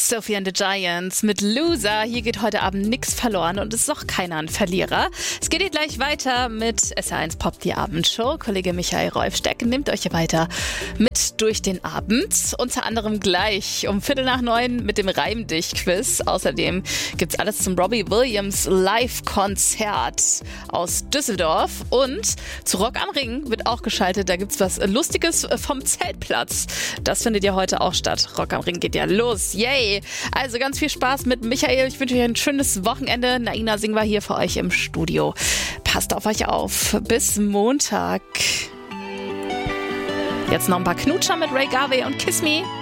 Sophie and the Giants mit Loser. Hier geht heute Abend nichts verloren und es ist auch keiner ein Verlierer. Es geht hier gleich weiter mit SR1 Pop, die Abendshow. Kollege Michael Rolfsteck nimmt euch hier weiter mit durch den Abend. Unter anderem gleich um 8:45 mit dem Reim dich Quiz. Außerdem gibt's alles zum Robbie Williams Live-Konzert aus Düsseldorf. Und zu Rock am Ring wird auch geschaltet. Da gibt's was Lustiges vom Zeltplatz. Das findet ja heute auch statt. Rock am Ring geht ja los. Yay! Also ganz viel Spaß mit Michael. Ich wünsche euch ein schönes Wochenende. Naina singen wir hier für euch im Studio. Passt auf euch auf. Bis Montag. Jetzt noch ein paar Knutscher mit Ray Garvey und Kiss Me.